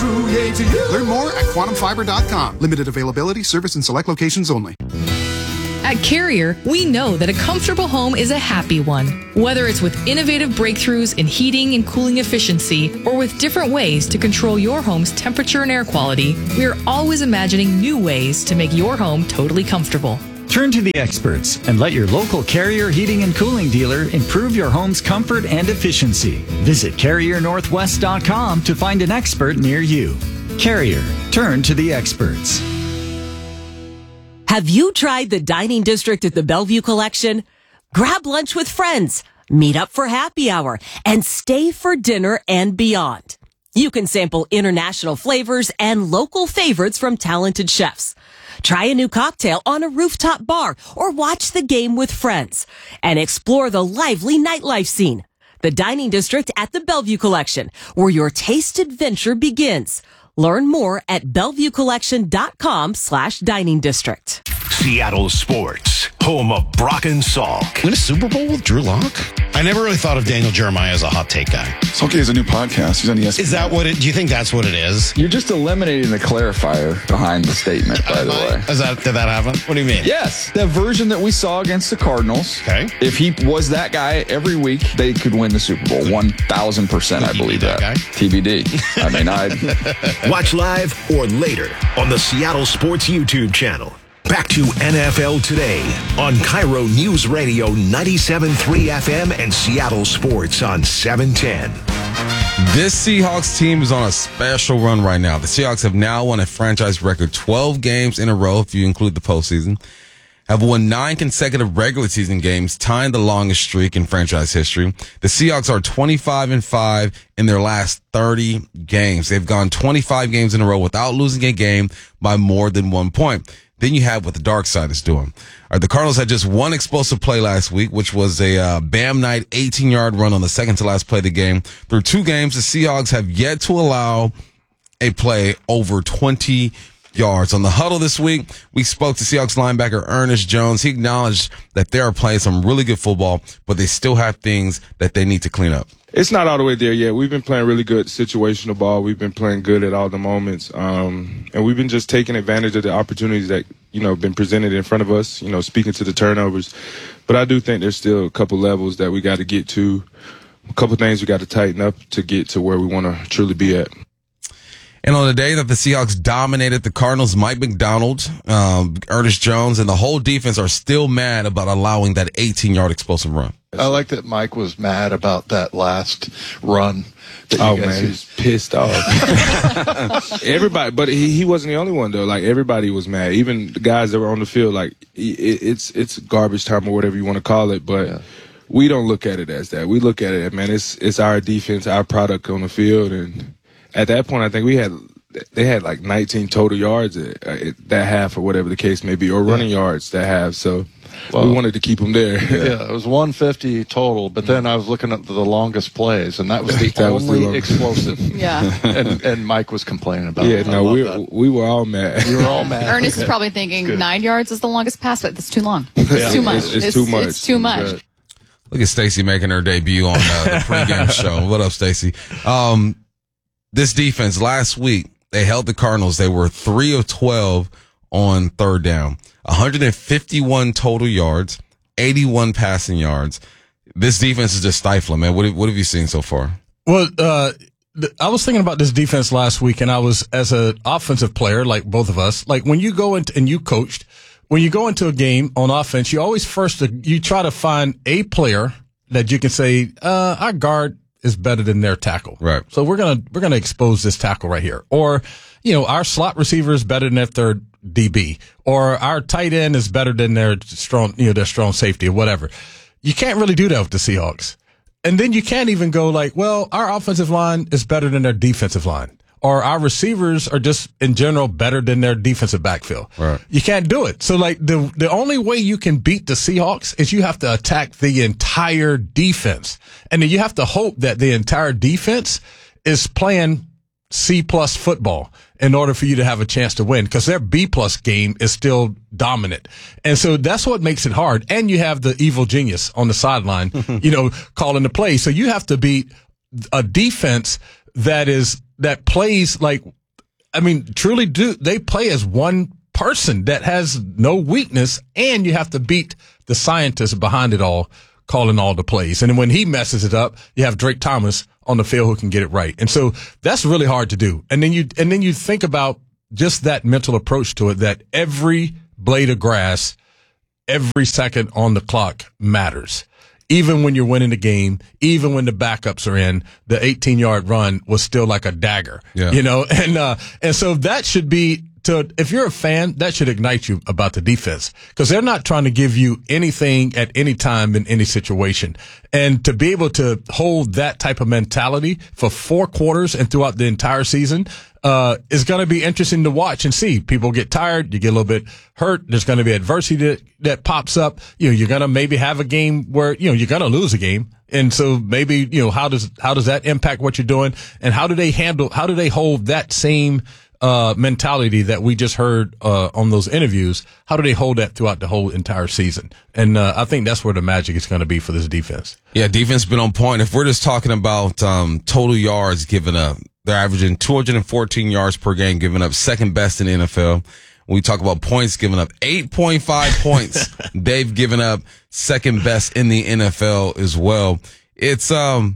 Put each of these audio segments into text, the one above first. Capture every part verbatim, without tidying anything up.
true yay to you. Learn more at quantum fiber dot com. Limited availability, service in select locations only. At Carrier, we know that a comfortable home is a happy one. Whether it's with innovative breakthroughs in heating and cooling efficiency, or with different ways to control your home's temperature and air quality, we're always imagining new ways to make your home totally comfortable. Turn to the experts and let your local Carrier heating and cooling dealer improve your home's comfort and efficiency. Visit carrier northwest dot com to find an expert near you. Carrier, turn to the experts. Have you tried the dining district at the Bellevue Collection? Grab lunch with friends, meet up for happy hour, and stay for dinner and beyond. You can sample international flavors and local favorites from talented chefs. Try a new cocktail on a rooftop bar or watch the game with friends and explore the lively nightlife scene. The dining district at the Bellevue Collection, where your taste adventure begins. Learn more at bellevue collection dot com slash dining district. Seattle Sports, home of Brock and Salk. Win a Super Bowl with Drew Lock? I never really thought of Daniel Jeremiah as a hot take guy. Salk has a new podcast. He's on E S P N. Is that what it, do you think that's what it is? You're just eliminating the clarifier behind the statement, by the way. Is that, did that happen? What do you mean? Yes. The version that we saw against the Cardinals. Okay. If he was that guy every week, they could win the Super Bowl. one thousand percent, I believe that. that. T B D. I mean, I... Watch live or later on the Seattle Sports YouTube channel. Back to N F L Today on Cairo News Radio ninety-seven point three F M and Seattle Sports on seven ten. This Seahawks team is on a special run right now. The Seahawks have now won a franchise record twelve games in a row, if you include the postseason. Have won nine consecutive regular season games, tying the longest streak in franchise history. The Seahawks are twenty-five and five in their last thirty games. They've gone twenty-five games in a row without losing a game by more than one point. Then you have what the dark side is doing. All right, the Cardinals had just one explosive play last week, which was a uh, Bam Knight eighteen-yard run on the second to last play of the game. Through two games, the Seahawks have yet to allow a play over twenty yards. On the huddle this week, we spoke to Seahawks linebacker Ernest Jones. He acknowledged that they are playing some really good football, but they still have things that they need to clean up. It's not all the way there yet. We've been playing really good situational ball. We've been playing good at all the moments. Um, and we've been just taking advantage of the opportunities that, you know, been presented in front of us, you know, speaking to the turnovers. But I do think there's still a couple levels that we got to get to, a couple things we got to tighten up to get to where we want to truly be at. And on the day that the Seahawks dominated the Cardinals, Mike McDonald, um, Ernest Jones, and the whole defense are still mad about allowing that eighteen-yard explosive run. I like that Mike was mad about that last run. That you oh, guys man, he's pissed off. Everybody, but he, he wasn't the only one, though. Like, everybody was mad. Even the guys that were on the field, like, it, it's it's garbage time or whatever you want to call it, but yeah. We don't look at it as that. We look at it, man, it's it's our defense, our product on the field, and at that point, I think we had they had like nineteen total yards at, at that half or whatever the case may be, or running yeah. yards that half. So well, we wanted to keep them there. Yeah, it was one fifty total, but then I was looking at the longest plays, and that was the that only was the explosive. Yeah. And, and Mike was complaining about yeah, it. Yeah, no, we that. we were all mad. We were all mad. Ernest is probably thinking Good. nine yards is the longest pass, but that's too long. It's yeah. too much. It's, it's, it's too much. It's too much. Right. Look at Stacy making her debut on uh, the pregame show. What up, Stacy? Um, This defense last week, they held the Cardinals. They were three of twelve on third down, one hundred fifty-one total yards, eighty-one passing yards. This defense is just stifling, man. What have, what have you seen so far? Well, uh, th- I was thinking about this defense last week, and I was, as an offensive player, like both of us, like when you go into, and you coached, when you go into a game on offense, you always first, you try to find a player that you can say, uh, our guard is better than their tackle. Right. So we're going to, we're going to expose this tackle right here. Or, you know, our slot receiver is better than their third D B, or our tight end is better than their strong, you know, their strong safety or whatever. You can't really do that with the Seahawks. And then you can't even go like, well, our offensive line is better than their defensive line, or our receivers are just in general better than their defensive backfield. Right. You can't do it. So like the, the only way you can beat the Seahawks is you have to attack the entire defense. And then you have to hope that the entire defense is playing C plus football in order for you to have a chance to win, because their B plus game is still dominant. And so that's what makes it hard. And you have the evil genius on the sideline, you know, calling the play. So you have to beat a defense that is that plays like, I mean, truly do, they play as one person that has no weakness, and you have to beat the scientists behind it all, calling all the plays. And then when he messes it up, you have Drake Thomas on the field who can get it right. And so that's really hard to do. And then you, and then you think about just that mental approach to it, that every blade of grass, every second on the clock matters. Even when you're winning the game, even when the backups are in, the eighteen yard run was still like a dagger, yeah. you know? And, uh, and so that should be, to, if you're a fan, that should ignite you about the defense, because they're not trying to give you anything at any time in any situation. And to be able to hold that type of mentality for four quarters and throughout the entire season, uh, is going to be interesting to watch and see. People get tired. You get a little bit hurt. There's going to be adversity that, that pops up. You know, you're going to maybe have a game where, you know, you're going to lose a game. And so maybe, you know, how does, how does that impact what you're doing? And how do they handle, how do they hold that same, uh, mentality that we just heard, uh, on those interviews? How do they hold that throughout the whole entire season? And, uh, I think that's where the magic is going to be for this defense. Yeah, defense been on point. If we're just talking about, um, total yards given up, they're averaging two hundred fourteen yards per game given up, second best in the N F L. When we talk about points given up, eight point five points they've given up, second best in the N F L as well. It's, um,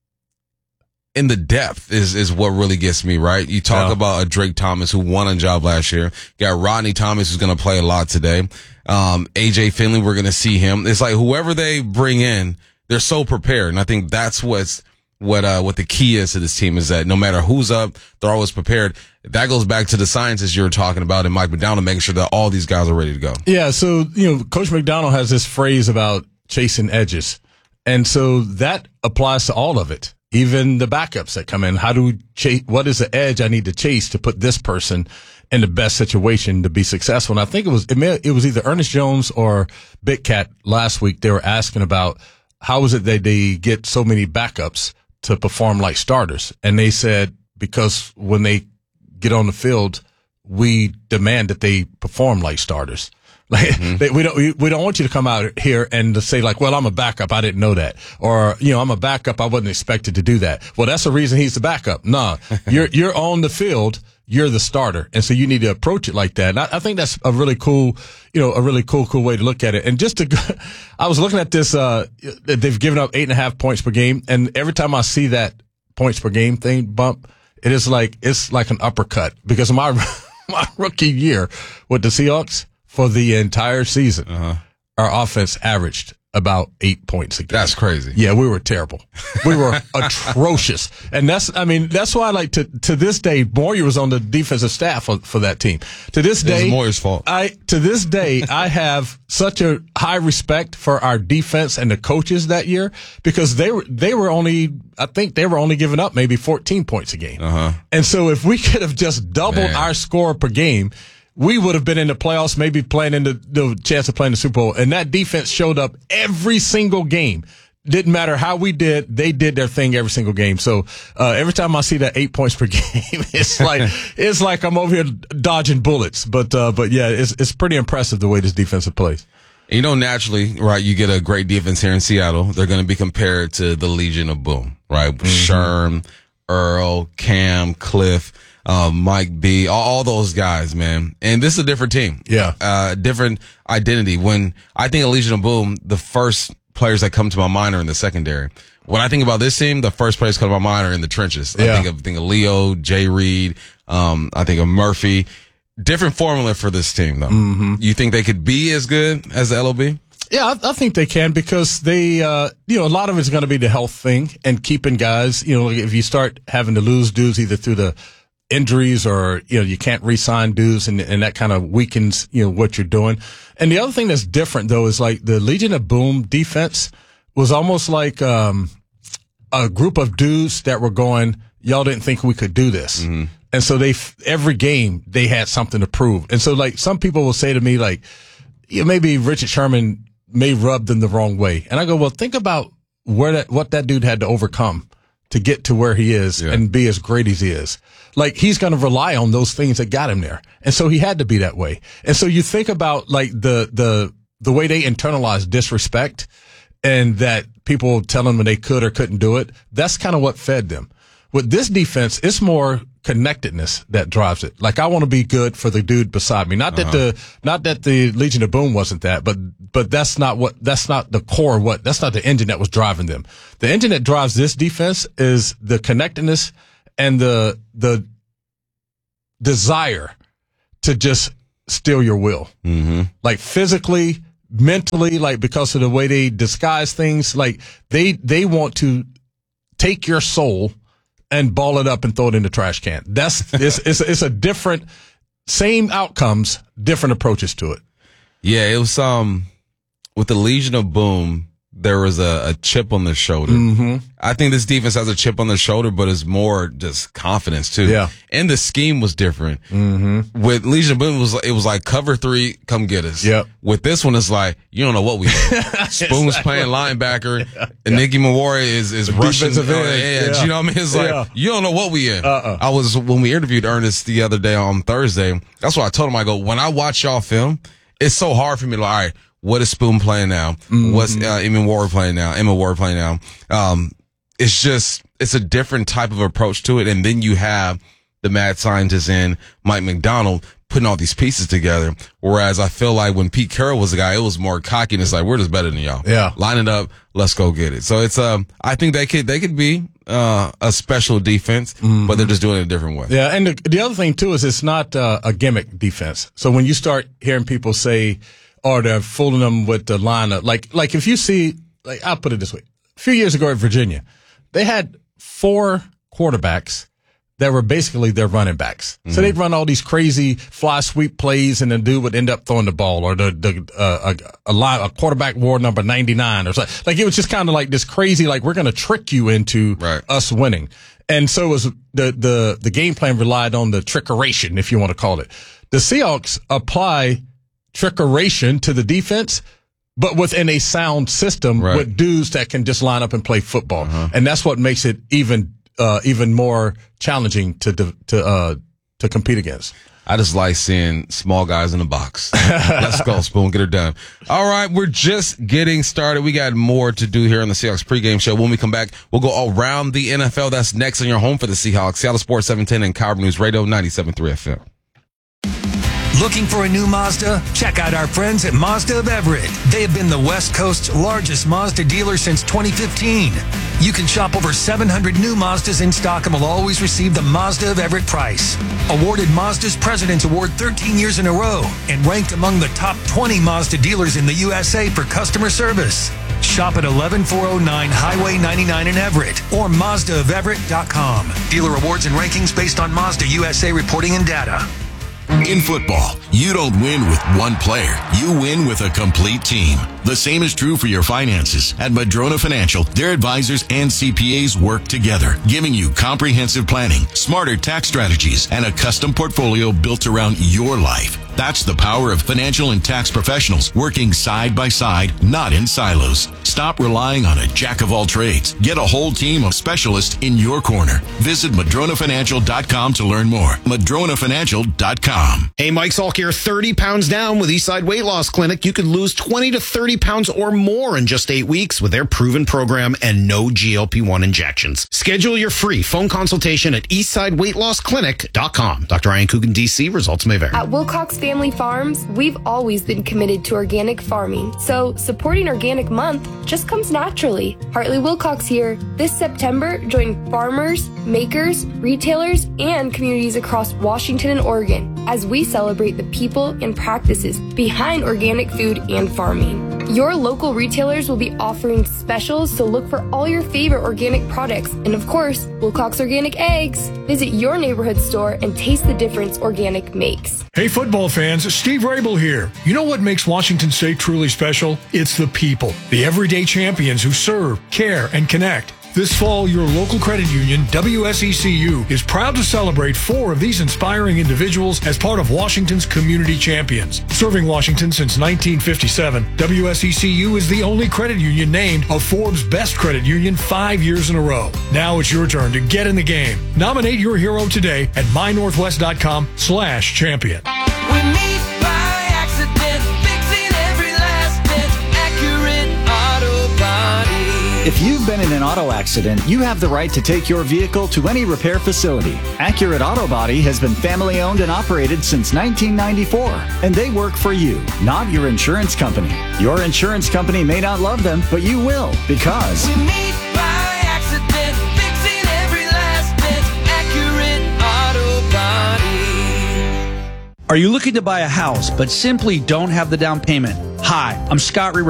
in the depth is, is what really gets me, right? You talk Yeah. about a Drake Thomas who won a job last year. You got Rodney Thomas who's going to play a lot today. Um, A J Finley, we're going to see him. It's like whoever they bring in, they're so prepared. And I think that's what's, what, uh, what the key is to this team, is that no matter who's up, they're always prepared. That goes back to the scientists you were talking about and Mike McDonald, making sure that all these guys are ready to go. Yeah. So, you know, Coach McDonald has this phrase about chasing edges. And so that applies to all of it. Even the backups that come in. How do we chase? What is the edge I need to chase to put this person in the best situation to be successful? And I think it was, it, may, it was either Ernest Jones or Big Cat last week. They were asking about how is it that they get so many backups to perform like starters? And they said, because when they get on the field, we demand that they perform like starters. Like, mm-hmm. they, we don't, we, we don't want you to come out here and to say like, well, I'm a backup. I didn't know that. Or, you know, I'm a backup. I wasn't expected to do that. Well, that's the reason he's the backup. No, you're, you're on the field. You're the starter. And so you need to approach it like that. And I, I think that's a really cool, you know, a really cool, cool way to look at it. And just to, I was looking at this, uh, they've given up eight and a half points per game. And every time I see that points per game thing bump, it is like, it's like an uppercut, because my, my rookie year with the Seahawks, for the entire season, uh-huh. our offense averaged about eight points a game. That's crazy. Yeah, we were terrible. We were atrocious. And that's, I mean, that's why, like, to, to this day, Moyer was on the defensive staff for, for that team. To this day, it was Moyer's fault. I, to this day, I have such a high respect for our defense and the coaches that year, because they were, they were only, I think they were only giving up maybe fourteen points a game. Uh-huh. And so if we could have just doubled Man. our score per game, we would have been in the playoffs, maybe playing in the, the chance of playing the Super Bowl. And that defense showed up every single game. Didn't matter how we did, they did their thing every single game. So uh, every time I see that eight points per game, it's like it's like I'm over here dodging bullets. But uh, but yeah, it's it's pretty impressive the way this defense plays. You know, naturally, right, you get a great defense here in Seattle. They're going to be compared to the Legion of Boom, right? Mm-hmm. Sherm, Earl, Cam, Cliff. Um, Mike B, all, all those guys, man. And this is a different team. Yeah. Uh, different identity. When I think of Legion of Boom, the first players that come to my mind are in the secondary. When I think about this team, the first players that come to my mind are in the trenches. Yeah. I think of, think of Leo, Jay Reed, um, I think of Murphy. Different formula for this team, though. Mm-hmm. You think they could be as good as the L O B? Yeah, I, I think they can, because they, uh, you know, a lot of it's going to be the health thing and keeping guys, you know, if you start having to lose dudes either through the injuries or, you know, you can't re-sign dudes, and, and that kind of weakens, you know, what you're doing. And the other thing that's different, though, is like the Legion of Boom defense was almost like um a group of dudes that were going, y'all didn't think we could do this. Mm-hmm. And so they, every game, they had something to prove. And so, like, some people will say to me, like, yeah, maybe Richard Sherman may rub them the wrong way. And I go, well, think about where that, what that dude had to overcome to get to where he is, yeah, and be as great as he is. Like, he's going to rely on those things that got him there. And so he had to be that way. And so you think about, like, the, the, the way they internalize disrespect, and that people tell them when they could or couldn't do it. That's kind of what fed them. With this defense, it's more connectedness that drives it. Like, I want to be good for the dude beside me. Not that Uh-huh. the, not that the Legion of Boom wasn't that, but, but that's not what, that's not the core of what, that's not the engine that was driving them. The engine that drives this defense is the connectedness and the, the desire to just steal your will. Mm-hmm. Like, physically, mentally, like, because of the way they disguise things, like, they, they want to take your soul and ball it up and throw it in the trash can. That's it's it's, it's a different, same outcomes, different approaches to it. Yeah, it was um with the Legion of Boom, there was a, a chip on their shoulder. Mm-hmm. I think this defense has a chip on their shoulder, but it's more just confidence too. Yeah, and the scheme was different. Mm-hmm. With Legion of Boom, it was it was like cover three, come get us. Yep. With this one, it's like you don't know what we do. Spoon's playing linebacker, yeah. and Nicky Memorial is is rushing on the edge. Yeah. You know what I mean? It's like yeah. you don't know what we in. Uh-uh. I was when we interviewed Ernest the other day on Thursday. That's what I told him. I go, when I watch y'all film, it's so hard for me to like, all right, what is Spoon playing now? Mm-hmm. What's uh, Emma Ward playing now? Emma Ward playing now? Um, it's just, it's a different type of approach to it. And then you have the mad scientist in Mike McDonald putting all these pieces together. Whereas I feel like when Pete Carroll was the guy, it was more cocky and it's like, we're just better than y'all. Yeah. Line it up. Let's go get it. So it's, um, I think they could, they could be, uh, a special defense, mm-hmm. but they're just doing it a different way. Yeah. And the, the other thing too is it's not uh, a gimmick defense. So when you start hearing people say, or they're fooling them with the lineup. Like, like if you see, like, I'll put it this way. A few years ago at Virginia, they had four quarterbacks that were basically their running backs. Mm-hmm. So they'd run all these crazy fly sweep plays and the dude would end up throwing the ball, or the, the, uh, a, a line, a quarterback wore number ninety-nine or something. Like, it was just kind of like this crazy, like, we're going to trick you into right. us winning. And so it was the, the, the game plan relied on the trickeration, if you want to call it. The Seahawks apply trickeration to the defense, but within a sound system right. with dudes that can just line up and play football. Uh-huh. And that's what makes it even, uh, even more challenging to, to, uh, to compete against. I just like seeing small guys in the box. Let's go, Spoon. Get her done. All right. We're just getting started. We got more to do here on the Seahawks pregame show. When we come back, we'll go around the N F L. That's next on your home for the Seahawks. Seattle Sports seven ten and Cairo News Radio ninety-seven point three F M. Looking for a new Mazda? Check out our friends at Mazda of Everett. They have been the West Coast's largest Mazda dealer since twenty fifteen. You can shop over seven hundred new Mazdas in stock and will always receive the Mazda of Everett price. Awarded Mazda's President's Award thirteen years in a row and ranked among the top twenty Mazda dealers in the U S A for customer service. Shop at eleven four oh nine Highway ninety-nine in Everett or Mazda of Everett dot com. Dealer awards and rankings based on Mazda U S A reporting and data. In football, you don't win with one player. You win with a complete team. The same is true for your finances. At Madrona Financial, their advisors and C P As work together, giving you comprehensive planning, smarter tax strategies, and a custom portfolio built around your life. That's the power of financial and tax professionals working side by side, not in silos. Stop relying on a jack of all trades. Get a whole team of specialists in your corner. Visit Madrona Financial dot com to learn more. Madrona Financial dot com. Hey, Mike Salk here. thirty pounds down with Eastside Weight Loss Clinic. You could lose twenty to thirty pounds or more in just eight weeks with their proven program and no G L P one injections. Schedule your free phone consultation at Eastside Weight Loss Clinic dot com. Doctor Ryan Coogan, D C. Results may vary. At Wilcox Family Farms, we've always been committed to organic farming, so supporting Organic Month just comes naturally. Hartley Wilcox here. This September, join farmers, makers, retailers, and communities across Washington and Oregon as we celebrate the people and practices behind organic food and farming. Your local retailers will be offering specials, so look for all your favorite organic products. And of course, Wilcox Organic Eggs. Visit your neighborhood store and taste the difference organic makes. Hey football fans, Steve Rabel here. You know what makes Washington State truly special? It's the people, the everyday champions who serve, care, and connect. This fall, your local credit union, W S E C U, is proud to celebrate four of these inspiring individuals as part of Washington's Community Champions. Serving Washington since nineteen fifty-seven, W S E C U is the only credit union named a Forbes Best Credit Union five years in a row. Now it's your turn to get in the game. Nominate your hero today at my northwest dot com slash champion. We meet by accident, fixing every last bit, Accurate Auto Body. If you've been in an auto accident, you have the right to take your vehicle to any repair facility. Accurate Auto Body has been family owned and operated since nineteen ninety-four, and they work for you, not your insurance company. Your insurance company may not love them, but you will, because We meet by accident, fixing every last bit. Accurate Auto Body. Are you looking to buy a house but simply don't have the down payment? Hi, I'm Scott Re-